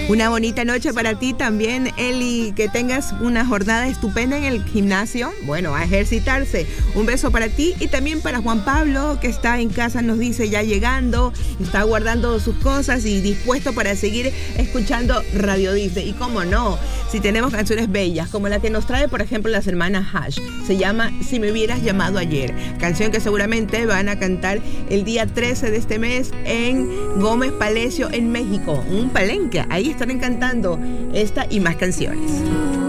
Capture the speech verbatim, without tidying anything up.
Una bonita noche para ti también, Eli, que tengas una jornada estupenda en el gimnasio, bueno, a ejercitarse. Un beso para ti y también para Juan Pablo, que está en casa, nos dice ya llegando, está guardando sus cosas y dispuesto para seguir escuchando Radio Disney. Y cómo no, si tenemos canciones bellas, como la que nos trae, por ejemplo, las hermanas Hash, se llama Si me hubieras llamado ayer, canción que seguramente van a cantar el día trece de este mes en Gómez Palacio, en México, un palenque. Ahí estarán cantando esta y más canciones.